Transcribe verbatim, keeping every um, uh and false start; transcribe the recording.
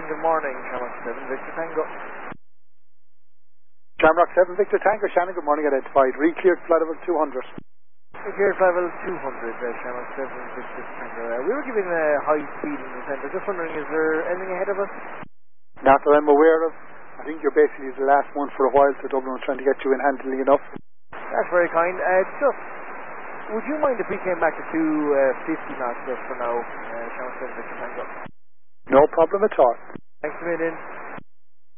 good morning. Shamrock seven, Victor Tango. Shamrock seven, Victor Tango. Shannon, good morning, identified. Re-cleared flight level two hundred. Re-cleared flight level two hundred, uh, Shamrock seven, Victor Tango. Uh, we were giving a high speed in the centre. Just wondering, is there anything ahead of us? Not that I'm aware of. I think you're basically the last one for a while, so Dublin was trying to get you in handily enough. That's very kind. Uh, just, would you mind if we came back to two fifty knots just for now, uh, Shamrock seven, Victor Tango? No problem at all. Thanks a million.